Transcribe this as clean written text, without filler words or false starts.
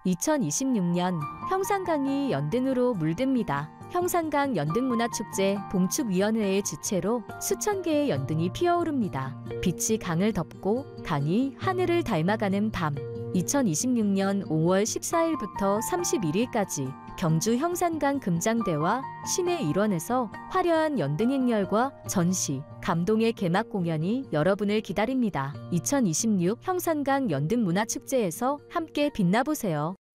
2026년 형산강이 연등으로 물듭니다. 형산강 연등문화축제 봄축위원회의 주최로 수천 개의 연등이 피어오릅니다. 빛이 강을 덮고 강이 하늘을 닮아가는 밤. 2026년 5월 14일부터 31일까지 경주 형산강 금장대와 시내 일원에서 화려한 연등 행렬과 전시, 감동의 개막 공연이 여러분을 기다립니다. 2026 형산강 연등문화축제에서 함께 빛나보세요.